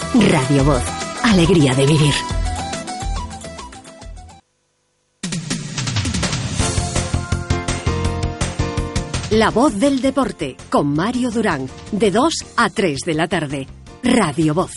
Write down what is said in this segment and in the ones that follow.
Radio Voz, alegría de vivir. La Voz del Deporte, con Mario Durán, de 2 a 3 de la tarde. Radio Voz.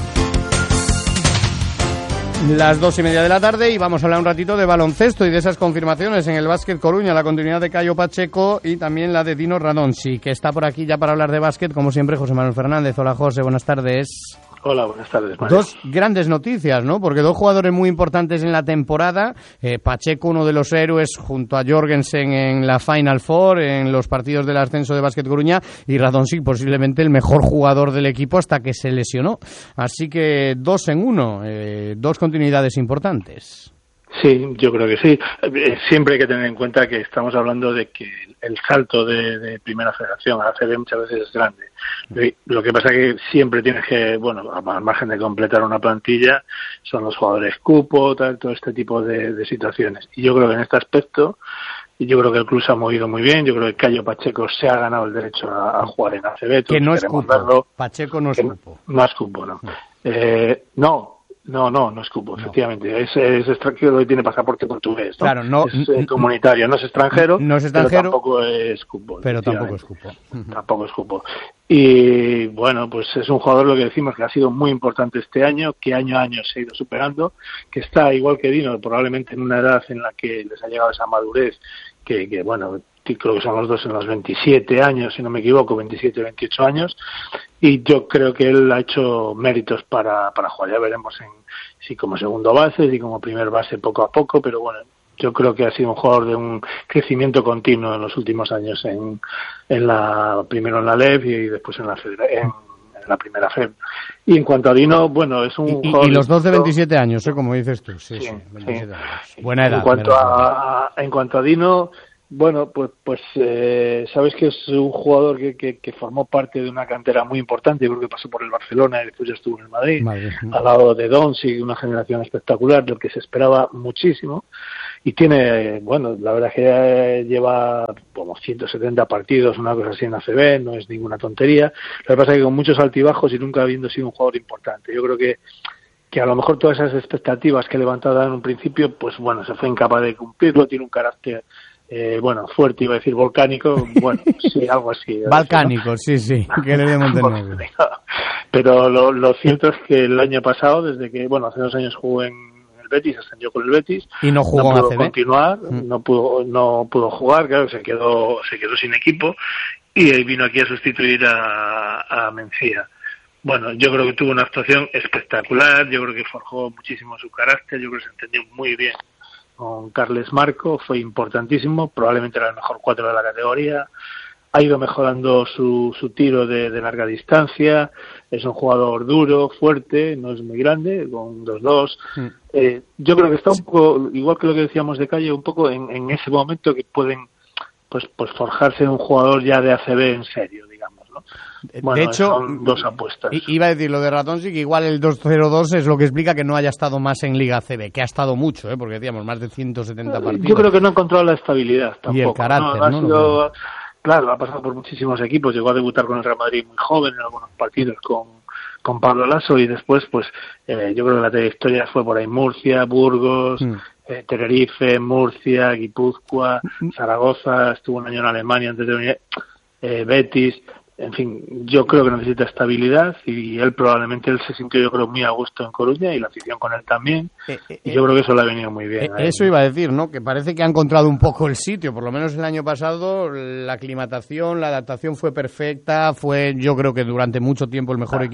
Las 2:30 de la tarde y vamos a hablar un ratito de baloncesto y de esas confirmaciones en el Básquet Coruña, la continuidad de Caio Pacheco y también la de Dino Radonjic, que está por aquí ya para hablar de básquet, como siempre, José Manuel Fernández. Hola, José, buenas tardes. Hola, buenas tardes, Mario. Dos grandes noticias, ¿no? Porque dos jugadores muy importantes en la temporada. Pacheco, uno de los héroes, junto a Jorgensen en la Final Four, en los partidos del ascenso de Básquet Coruña, y Radonjic, posiblemente el mejor jugador del equipo hasta que se lesionó. Así que 2 en 1, dos continuidades importantes. Sí, yo creo que sí. Siempre hay que tener en cuenta que estamos hablando de que el salto de primera federación a la ACB muchas veces es grande. Lo que pasa es que siempre tienes que, bueno, al margen de completar una plantilla, son los jugadores cupo, todo este tipo de situaciones. Y yo creo que en este aspecto, yo creo que el club se ha movido muy bien. Yo creo que Caio Pacheco se ha ganado el derecho a jugar en ACB. Que no es cupo. Pacheco no es cupo. No es cupo, no. No es cupo, efectivamente. Es extranjero y tiene pasaporte portugués, ¿no? Claro, no es comunitario, no es extranjero, pero tampoco es cupo. Tampoco es cupo. Y bueno, pues es un jugador, lo que decimos, que ha sido muy importante este año, que año a año se ha ido superando, que está igual que Dino, probablemente en una edad en la que les ha llegado esa madurez, que bueno, creo que son los dos en los 27 años, si no me equivoco, 27, 28 años, y yo creo que él ha hecho méritos para jugar. Ya veremos si como segundo base, si como primer base poco a poco, pero bueno, yo creo que ha sido un jugador de un crecimiento continuo en los últimos años, primero en la LEF y después en la primera FEB. Y en cuanto a Dino, bueno, es un jugador... Y los dos de 27 años, como dices tú. Sí, 27 años. Buena edad. En cuanto a Dino... Bueno, pues sabes que es un jugador que formó parte de una cantera muy importante. Yo creo que pasó por el Barcelona y después ya estuvo en el Madrid. Al lado de Doncic, una generación espectacular, del que se esperaba muchísimo. Y tiene, bueno, la verdad es que lleva como 170 partidos, una cosa así en ACB, no es ninguna tontería. Lo que pasa es que con muchos altibajos y nunca habiendo sido un jugador importante. Yo creo que a lo mejor todas esas expectativas que levantaba en un principio, pues bueno, se fue incapaz de cumplirlo. Tiene un carácter fuerte, iba a decir volcánico, bueno, sí, algo así. Balcánico, ¿no? Sí, que le de Montenegro. Pero lo cierto es que el año pasado, desde que, bueno, hace 2 años jugó en el Betis, ascendió con el Betis, y no jugó, no pudo continuar, no pudo jugar, claro, se quedó sin equipo, y vino aquí a sustituir a Mencía. Bueno, yo creo que tuvo una actuación espectacular, yo creo que forjó muchísimo su carácter, yo creo que se entendió muy bien con Carles Marco, fue importantísimo, probablemente era el mejor 4 de la categoría, ha ido mejorando su tiro de larga distancia, es un jugador duro, fuerte, no es muy grande, con 2-2. Yo creo que está un poco, igual que lo que decíamos de Calle, un poco en ese momento que pueden pues forjarse un jugador ya de ACB en serio, digamos, ¿no? Bueno, de hecho, son 2 apuestas. Iba a decir lo de Radonjic, que igual el 2-0-2 es lo que explica que no haya estado más en Liga ACB, que ha estado mucho, porque decíamos más de 170 partidos. Yo creo que no ha encontrado la estabilidad tampoco. Y el carácter, ¿no? Claro, ha pasado por muchísimos equipos, llegó a debutar con el Real Madrid muy joven en algunos partidos con Pablo Lasso, y después pues yo creo que la trayectoria fue por ahí Murcia, Burgos, Tenerife, Murcia, Guipúzcoa, Zaragoza, estuvo un año en Alemania antes de venir, Betis. En fin, yo creo que necesita estabilidad, y él se sintió, yo creo, muy a gusto en Coruña, y la afición con él también, y yo creo que eso le ha venido muy bien. Eso iba a decir, ¿no? Que parece que ha encontrado un poco el sitio, por lo menos el año pasado la aclimatación, la adaptación fue perfecta, fue, yo creo que durante mucho tiempo el mejor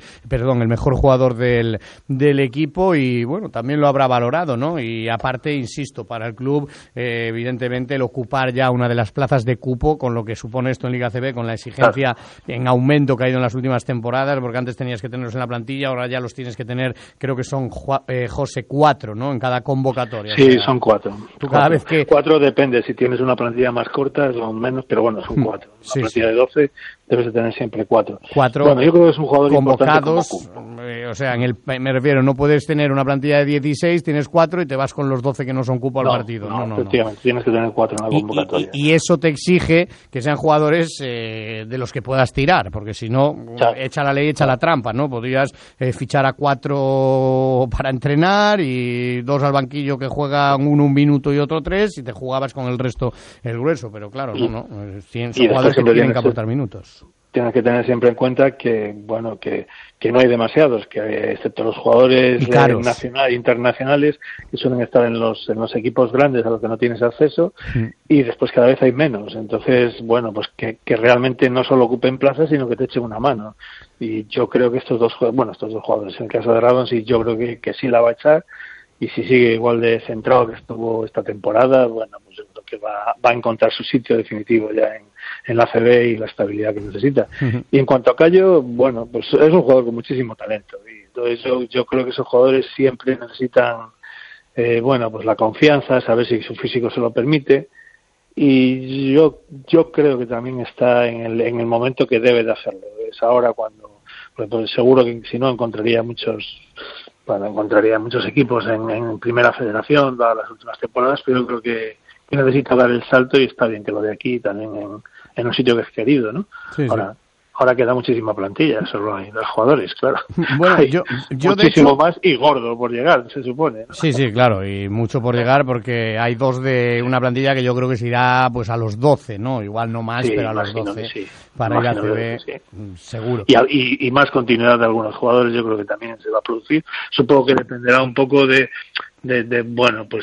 el mejor jugador del equipo, y bueno, también lo habrá valorado, ¿no? Y aparte, insisto, para el club, evidentemente el ocupar ya una de las plazas de cupo, con lo que supone esto en Liga ACB, con la exigencia en aumento que ha ido en las últimas temporadas, porque antes tenías que tenerlos en la plantilla, ahora ya los tienes que tener, creo que son, José, 4, ¿no? En cada convocatoria. Sí, son 4. Cada vez que 4 depende, si tienes una plantilla más corta son menos, pero bueno, son 4. Una plantilla de 12 debes de tener siempre 4. Bueno, yo creo que es un jugador convocados, o sea, me refiero, no puedes tener una plantilla de 16, tienes 4 y te vas con los 12 que no son cupo al partido. No, efectivamente, tienes que tener 4 en la convocatoria. Y eso te exige que sean jugadores de los que puedas tirar, porque si no, echa la ley, echa la trampa, ¿no? Podrías fichar a 4 para entrenar y 2 al banquillo que juegan uno un minuto y otro 3 y te jugabas con el resto el grueso, pero claro, son jugadores que tienen que aportar minutos. Tienes que tener siempre en cuenta que bueno que no hay demasiados, que excepto los jugadores internacionales que suelen estar en los equipos grandes a los que no tienes acceso, y después cada vez hay menos. Entonces, bueno, pues que realmente no solo ocupen plazas, sino que te echen una mano. Y yo creo que estos dos jugadores, en el caso de Radon, sí, yo creo que sí la va a echar, y si sigue igual de centrado que estuvo esta temporada, bueno, pues yo creo que va a encontrar su sitio definitivo ya en la ACB y la estabilidad que necesita. Y en cuanto a Cayo, bueno, pues es un jugador con muchísimo talento, y entonces yo creo que esos jugadores siempre necesitan pues la confianza, saber si su físico se lo permite, y yo creo que también está en el momento que debe de hacerlo. Es ahora cuando, pues seguro que si no encontraría muchos equipos en Primera Federación dadas las últimas temporadas, pero yo creo que necesita dar el salto, y está bien que lo de aquí también en un sitio que es querido, ¿no? Sí. Ahora queda muchísima plantilla, solo hay 2 jugadores, claro. Bueno, yo muchísimo de hecho, más, y gordo por llegar, se supone, ¿no? Sí, claro, y mucho por llegar, porque hay 2 de una plantilla que yo creo que se irá pues a los 12, ¿no? Igual no más, pero a los 12 para ir a CB, seguro. Y más continuidad de algunos jugadores yo creo que también se va a producir. Supongo que dependerá un poco de bueno, pues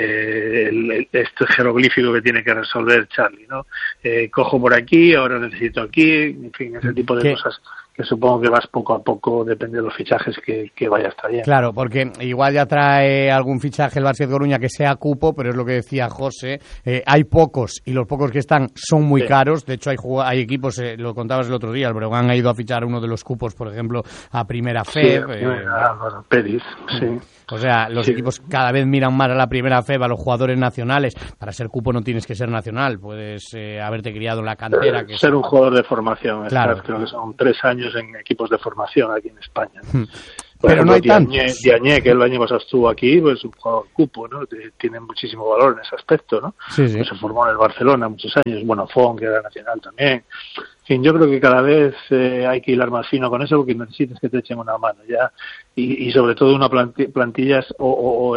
este jeroglífico que tiene que resolver Charlie, ¿no? Cojo por aquí, ahora necesito aquí, en fin, ese tipo de cosas que supongo que vas poco a poco, depende de los fichajes que vayas trayendo. Claro, porque igual ya trae algún fichaje el Básquet Coruña que sea cupo, pero es lo que decía José, hay pocos, y los pocos que están son muy caros. De hecho hay equipos, lo contabas el otro día, el Breogán ha ido a fichar uno de los cupos, por ejemplo, a Primera FEB. Peris, sí. O sea, los equipos cada vez miran más a la Primera FEB, a los jugadores nacionales. Para ser cupo no tienes que ser nacional, puedes haberte criado en la cantera. Ser un jugador de formación, claro. Creo que son 3 años en equipos de formación aquí en España. Pero no hay tantos. Diagne, que el año pasado estuvo aquí, pues un jugador cupo, ¿no? Tiene muchísimo valor en ese aspecto, ¿no? Sí. Pues se formó en el Barcelona muchos años. Bueno, Fon, que era nacional también. En fin, yo creo que cada vez hay que hilar más fino con eso, porque necesitas que te echen una mano ya. Y sobre todo una plantillas o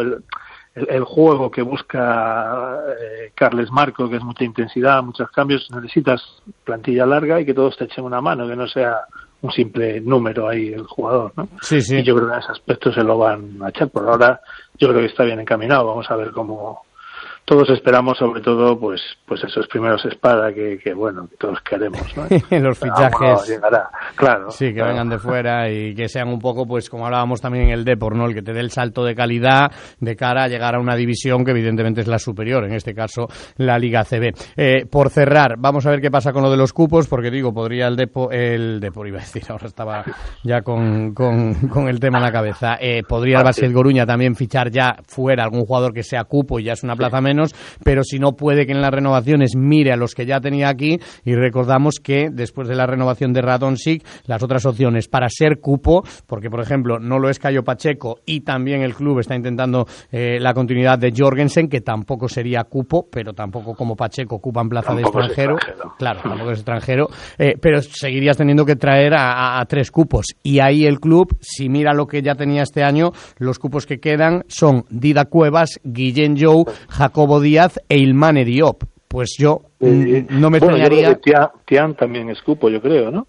el juego que busca Carles Marco, que es mucha intensidad, muchos cambios. Necesitas plantilla larga y que todos te echen una mano, que no sea un simple número ahí el jugador, ¿no? Sí. Y yo creo que en ese aspecto se lo van a echar. Por ahora yo creo que está bien encaminado. Vamos a ver cómo todos esperamos, sobre todo, pues esos primeros espada que bueno, que todos queremos, ¿no? Los fichajes llegará, claro. Sí, que vengan de fuera y que sean un poco, pues como hablábamos también en el Depor, ¿no? El que te dé el salto de calidad de cara a llegar a una división que evidentemente es la superior, en este caso la Liga CB. Por cerrar, vamos a ver qué pasa con lo de los cupos, porque digo, podría el Depor iba a decir, ahora estaba ya con el tema en la cabeza. Podría el Básquet Coruña también fichar ya fuera algún jugador que sea cupo y ya es una plaza menos, pero si no, puede que en las renovaciones mire a los que ya tenía aquí, y recordamos que después de la renovación de Radonjic, las otras opciones para ser cupo, porque por ejemplo no lo es Cayo Pacheco, y también el club está intentando la continuidad de Jorgensen, que tampoco sería cupo, pero tampoco como Pacheco ocupan plaza tampoco de extranjero. Claro, tampoco es extranjero, pero seguirías teniendo que traer a 3 cupos, y ahí el club, si mira lo que ya tenía este año, los cupos que quedan son Dida Cuevas, Guillén Jou, Jacobo Díaz e Ilmane Diop. Pues yo no me extrañaría. Yo creo que Tian también es cupo, yo creo, ¿no?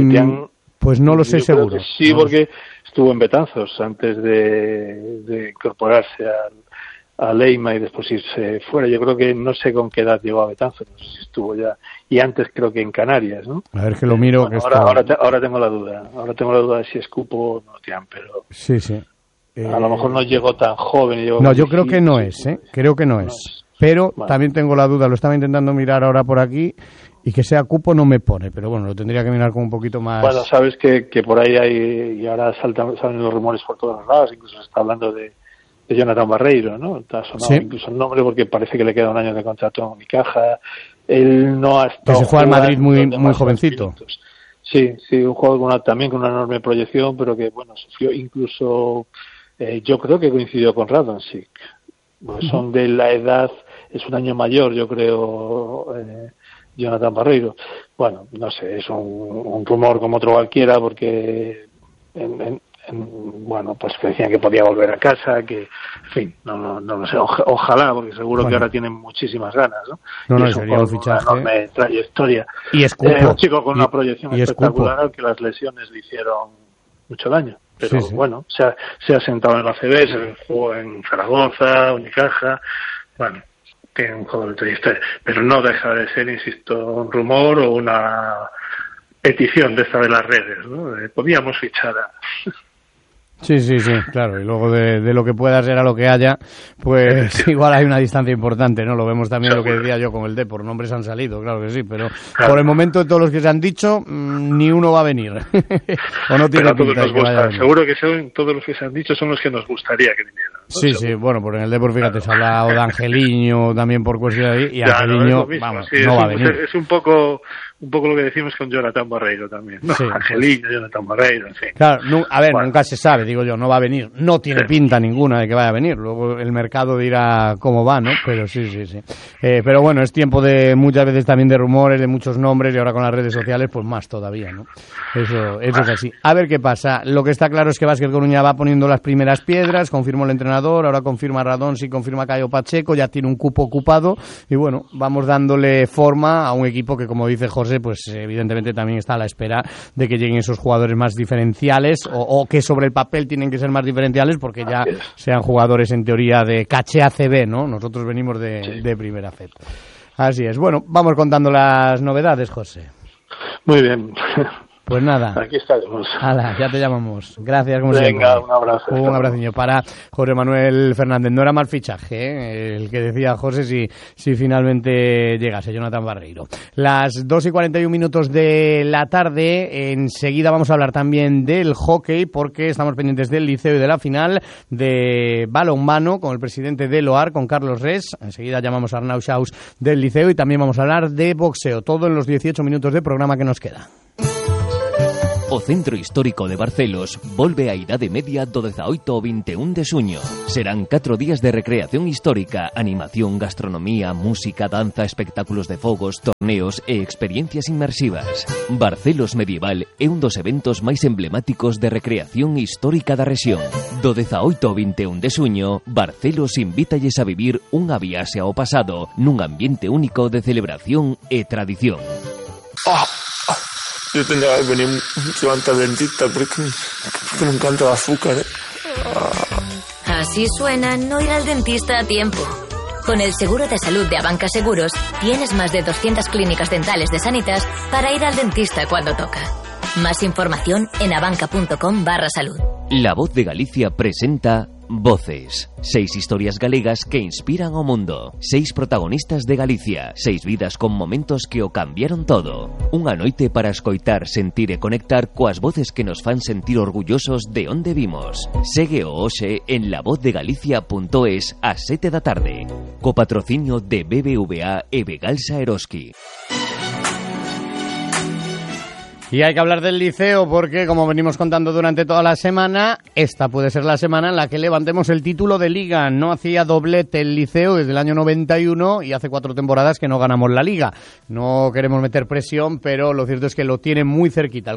Pues no lo sé seguro. Sí, porque estuvo en Betanzos antes de incorporarse a Leima y después irse fuera. Yo creo que no sé con qué edad llegó a Betanzos, no sé si estuvo ya. Y antes creo que en Canarias, ¿no? A ver que lo miro. Bueno, ahora tengo la duda. Ahora tengo la duda de si es cupo o no, Tian, pero... Sí. A lo mejor no llegó tan joven. No, yo creo que no es, ¿eh? Creo que no es. Pero también tengo la duda, lo estaba intentando mirar ahora por aquí, y que sea cupo no me pone, pero bueno, lo tendría que mirar con un poquito más... Bueno, sabes que por ahí hay, y ahora salen los rumores por todos lados, incluso se está hablando de Jonathan Barreiro, ¿no? Está sonado incluso el nombre, porque parece que le queda un año de contrato en Unicaja. Él no ha estado... Que se juega al Madrid muy jovencito. Sí, un jugador también con una enorme proyección, pero que, bueno, sufrió incluso, yo creo que coincidió con Radonjic. Pues son de la edad, es un año mayor, yo creo, Jonathan Barreiro. Bueno, no sé, es un rumor como otro cualquiera, porque bueno, pues que decían que podía volver a casa, que, en fin, no lo sé, ojalá, porque seguro que ahora tienen muchísimas ganas, ¿no? No, sería un fichaje. Una enorme trayectoria. Y escupo. Un chico con una proyección espectacular, al que las lesiones le hicieron mucho daño. Pero bueno, se ha sentado en la CB, se jugó en Zaragoza, Unicaja, bueno, tiene un juego de trayectoria. Pero no deja de ser, insisto, un rumor o una petición de esta de las redes, ¿no? Podíamos fichar a... Sí, claro, y luego de lo que pueda ser a lo que haya, pues igual hay una distancia importante, ¿no? Lo vemos también lo que decía yo con el Depor, nombres han salido, claro que sí, pero por el momento de todos los que se han dicho, ni uno va a venir, o no tiene pinta de que vaya a venir. Seguro que todos los que se han dicho son los que nos gustaría que vinieran, ¿no? Sí, bueno, por en el Depor, fíjate, se ha hablado de Angeliño también por cuestión de ahí, y Angeliño, no va a venir. Es un poco lo que decimos con Jonathan Barreiro también, ¿no? Angeliño, Jonathan Barreiro, en fin. Claro, nunca se sabe, digo yo, no va a venir, no tiene pinta ninguna de que vaya a venir, luego el mercado dirá cómo va, ¿no? Pero sí. Pero bueno, es tiempo de muchas veces también de rumores, de muchos nombres, y ahora con las redes sociales, pues más todavía, ¿no? Eso es así. A ver qué pasa. Lo que está claro es que Vázquez Coruña va poniendo las primeras piedras, confirmó el entrenador, ahora confirma Radonjic, confirma Caio Pacheco, ya tiene un cupo ocupado, y bueno, vamos dándole forma a un equipo que, como dice José, pues evidentemente también está a la espera de que lleguen esos jugadores más diferenciales, o que sobre el papel tienen que ser más diferenciales, porque ya sean jugadores en teoría de caché ACB, ¿no? Nosotros venimos de primera FED. Así es. Bueno, vamos contando las novedades, José. Muy bien. Pues nada. Aquí estaremos. Hala, ya te llamamos. Gracias, como siempre. Venga, un abrazo. Un abraciño para José Manuel Fernández. No era mal fichaje, ¿eh? El que decía José si finalmente llegase Jonathan Barreiro. Las 2:41 de la tarde. Enseguida vamos a hablar también del hockey, porque estamos pendientes del Liceo y de la final de balonmano con el presidente de Loar, con Carlos Res. Enseguida llamamos a Arnau Schaus del Liceo, y también vamos a hablar de boxeo. Todo en los 18 minutos de programa que nos queda. O Centro Histórico de Barcelos volve a Idade Media do 18 ao 21 de suño. Serán 4 días de recreación histórica, animación, gastronomía, música, danza, espectáculos de fogos, torneos e experiencias inmersivas. Barcelos Medieval é un dos eventos máis emblemáticos de recreación histórica da rexión. Do 18 ao 21 de suño, Barcelos invítalles a vivir unha viaxe ao pasado nun ambiente único de celebración e tradición. Yo tendría que venir antes al dentista porque me encanta el azúcar. Así suena no ir al dentista a tiempo. Con el seguro de salud de Abanca Seguros, tienes más de 200 clínicas dentales de Sanitas para ir al dentista cuando toca. Más información en abanca.com/salud. La Voz de Galicia presenta Voces. 6 historias galegas que inspiran ao mundo. 6 protagonistas de Galicia. 6 vidas con momentos que o cambiaron todo. Unha noite para escoitar, sentir e conectar coas voces que nos fan sentir orgullosos de onde vimos. Segue o hoxe en lavozdeGalicia.es ás 7 da tarde. Co patrocinio de BBVA e Begalsa Eroski. Y hay que hablar del Liceo porque, como venimos contando durante toda la semana, esta puede ser la semana en la que levantemos el título de Liga. No hacía doblete el Liceo desde el año 91 y hace 4 temporadas que no ganamos la Liga. No queremos meter presión, pero lo cierto es que lo tiene muy cerquita.